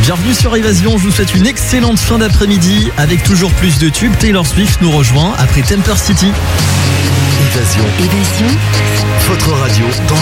Bienvenue sur Évasion, je vous souhaite une excellente fin d'après-midi avec toujours plus de tubes. Taylor Swift nous rejoint après Temper City. Évasion. Votre radio dans